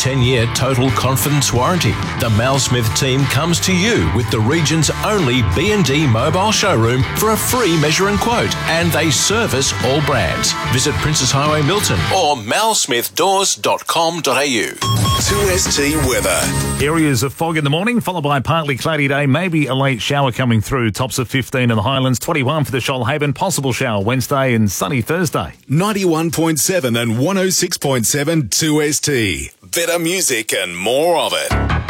10-year total confidence warranty. The Mal Smith team comes to you with the region's only B&D mobile showroom for a free measure and quote, and they service all brands. Visit Princess Highway Milton or malsmithdoors.com.au. 2ST weather. Areas of fog in the morning, followed by a partly cloudy day, maybe a late shower coming through. Tops of 15 in the Highlands, 21 for the Shoalhaven, possible shower Wednesday and sunny Thursday. 91.7 and 106.7 2ST. Better music and more of it.